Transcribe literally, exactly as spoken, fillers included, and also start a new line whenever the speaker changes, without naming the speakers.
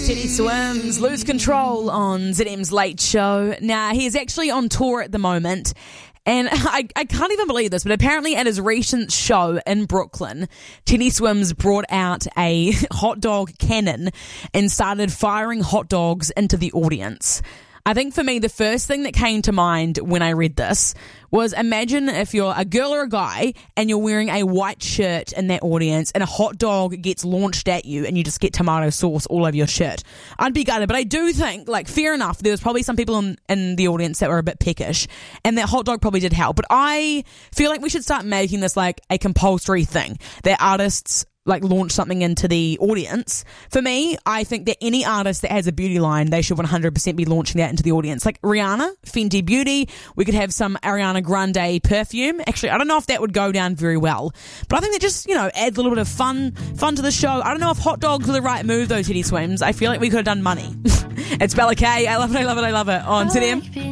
Teddy Swims, Lose Control on Z M's Late Show. Now, he is actually on tour at the moment. And I, I can't even believe this, but apparently at his recent show in Brooklyn, Teddy Swims brought out a hot dog cannon and started firing hot dogs into the audience. I think for me, the first thing that came to mind when I read this was imagine if you're a girl or a guy and you're wearing a white shirt in that audience and a hot dog gets launched at you and you just get tomato sauce all over your shirt. I'd be gutted, but I do think, like, fair enough, there was probably some people in, in the audience that were a bit peckish and that hot dog probably did help. But I feel like we should start making this like a compulsory thing that artists like launch something into the audience. For me, I think that any artist that has a beauty line, they should one hundred percent be launching that into the audience. Like Rihanna, Fenty Beauty, we could have some Ariana Grande perfume. Actually, I don't know if that would go down very well, but I think that just, you know, adds a little bit of fun, fun to the show. I don't know if hot dogs are the right move though, Teddy Swims. I feel like we could have done money. It's Bella K. I love it, I love it, I love it on Z M.